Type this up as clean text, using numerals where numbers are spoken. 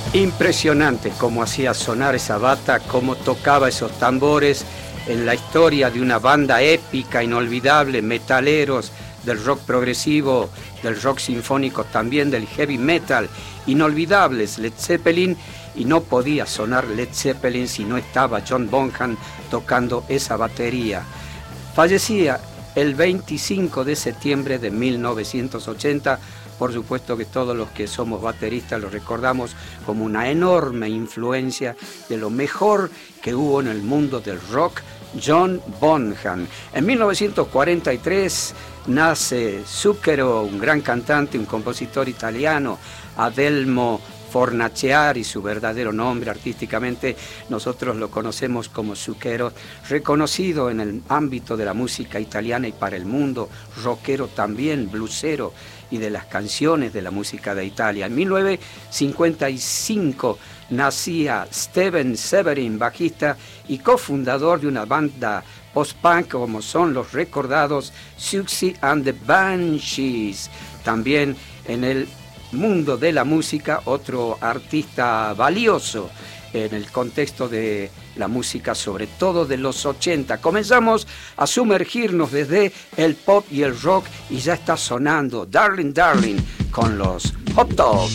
Impresionante cómo hacía sonar esa bata, cómo tocaba esos tambores en la historia de una banda épica, inolvidable, metaleros, del rock progresivo, del rock sinfónico, también del heavy metal, inolvidables, Led Zeppelin, y no podía sonar Led Zeppelin si no estaba John Bonham tocando esa batería. Fallecía el 25 de septiembre de 1980, por supuesto que todos los que somos bateristas lo recordamos como una enorme influencia de lo mejor que hubo en el mundo del rock, John Bonham. En 1943 nace Zucchero, un gran cantante, un compositor italiano, Adelmo Fornaciari, su verdadero nombre artísticamente nosotros lo conocemos como Zucchero, reconocido en el ámbito de la música italiana y para el mundo, rockero también, bluesero y de las canciones de la música de Italia. En 1955 nacía Steven Severin, bajista y cofundador de una banda post-punk como son los recordados Siouxsie and the Banshees. También en el mundo de la música, otro artista valioso en el contexto de la música, sobre todo de los 80. Comenzamos a sumergirnos desde el pop y el rock y ya está sonando Darling Darling con los Hot Dogs.